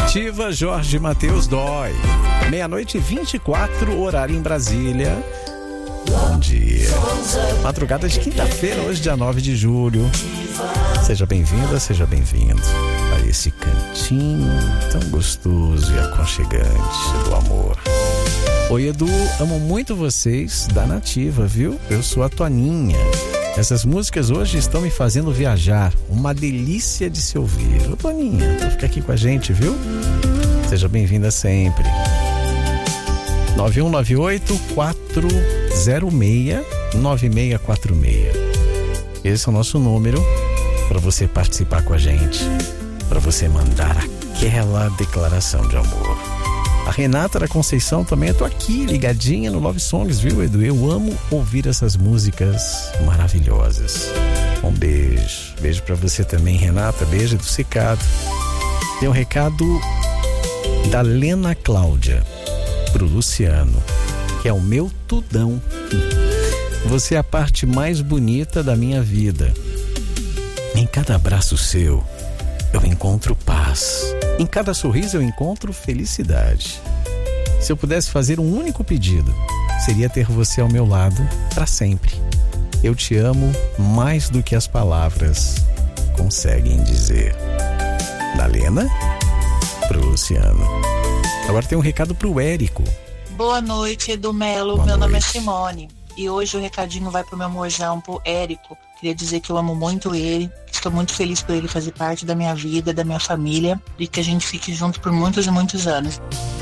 Nativa, Jorge Mateus Dói. 00:24, horário em Brasília. Bom dia. Madrugada de quinta-feira, hoje dia 9 de julho. Seja bem-vinda, seja bem-vindo a esse cantinho tão gostoso e aconchegante do amor. Oi, Edu, amo muito vocês da Nativa, viu? Eu sou a Toninha. Essas músicas hoje estão me fazendo viajar. Uma delícia de se ouvir. Ô, Toninha, então fica aqui com a gente, viu? Seja bem-vinda sempre. 9198-406-9646. Esse é o nosso número para você participar com a gente, para você mandar aquela declaração de amor. A Renata da Conceição também, eu tô aqui ligadinha no Love Songs, viu, Edu? Eu amo ouvir essas músicas maravilhosas. Um beijo. Beijo pra você também, Renata. Beijo do Cicado. Tem um recado da Lena Cláudia pro Luciano, que é o meu tudão. Você é a parte mais bonita da minha vida. Em cada abraço seu, eu encontro paz. Em cada sorriso eu encontro felicidade. Se eu pudesse fazer um único pedido, seria ter você ao meu lado para sempre. Eu te amo mais do que as palavras conseguem dizer. Da Lena pro Luciano. Agora tem um recado pro Érico. Boa noite, Edu Melo. Meu nome é Simone. E hoje o recadinho vai pro meu mozão, pro Érico. Queria dizer que eu amo muito ele. Estou muito feliz por ele fazer parte da minha vida, da minha família. E que a gente fique junto por muitos e muitos anos.